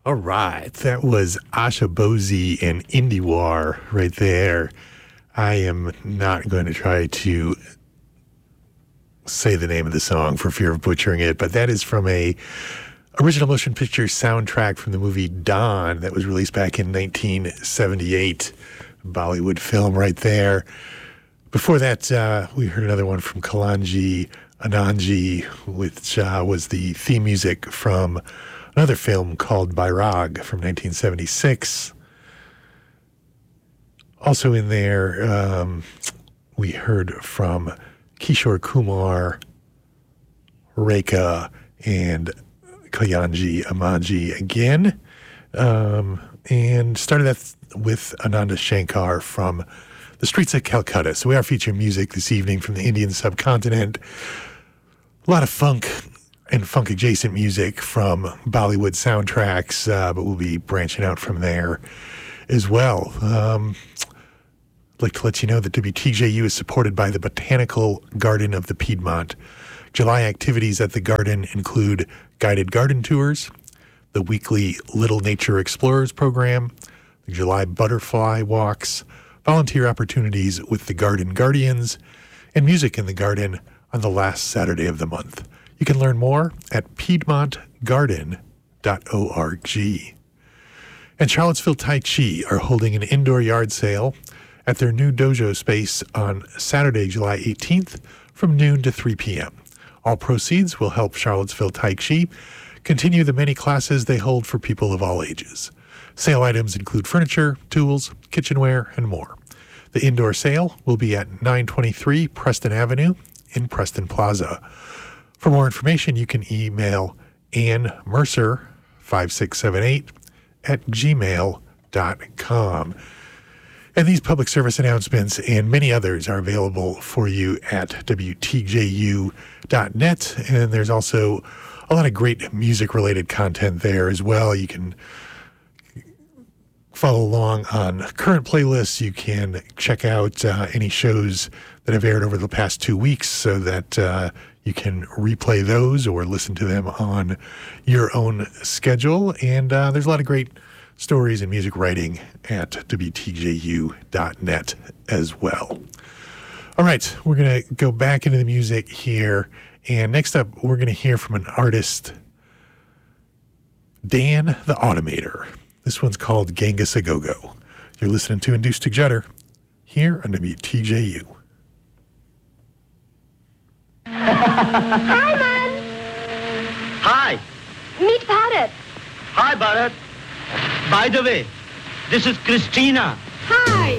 All right, that was Asha Bozie and Indiewar right there. I am not going to try to say the name of the song for fear of butchering it, but that is from a original motion picture soundtrack from the movie Dawn that was released back in 1978. Bollywood film right there. Before that, we heard another one from Kalanji Anandji, which was the theme music from another film called Bairag from 1976. Also in there, we heard from Kishore Kumar, Rekha, and Kalanji Anandji again. And started that with Ananda Shankar from The Streets of Calcutta. So we are featuring music this evening from the Indian subcontinent. A lot of funk and funk-adjacent music from Bollywood soundtracks, but we'll be branching out from there as well. I'd like to let you know that WTJU is supported by the Botanical Garden of the Piedmont. July activities at the garden include guided garden tours, the weekly Little Nature Explorers program, the July butterfly walks, volunteer opportunities with the Garden Guardians, and music in the garden on the last Saturday of the month. You can learn more at piedmontgarden.org. And Charlottesville Tai Chi are holding an indoor yard sale at their new dojo space on Saturday, July 18th from noon to 3 p.m. All proceeds will help Charlottesville Tai Chi continue the many classes they hold for people of all ages. Sale items include furniture, tools, kitchenware, and more. The indoor sale will be at 923 Preston Avenue in Preston Plaza. For more information, you can email Ann Mercer 5678 at gmail.com. And these public service announcements and many others are available for you at WTJU.net. And there's also a lot of great music-related content there as well. You can follow along on current playlists. You can check out any shows that have aired over the past 2 weeks so that you can replay those or listen to them on your own schedule. And there's a lot of great stories and music writing at WTJU.net as well. All right, we're going to go back into the music here. And next up, we're going to hear from an artist, Dan the Automator. This one's called Genghis A Go-Go. You're listening to Induced to Judder here on WTJU. Hi, Man. Hi. Meet Bharat. Hi, Bharat. By the way, this is Christina. Hi.